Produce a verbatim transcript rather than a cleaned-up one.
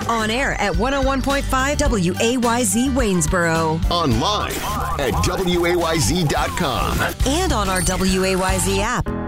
On air at one oh one point five W A Y Z Waynesboro. Online at W A Y Z dot com. And on our W A Y Z app.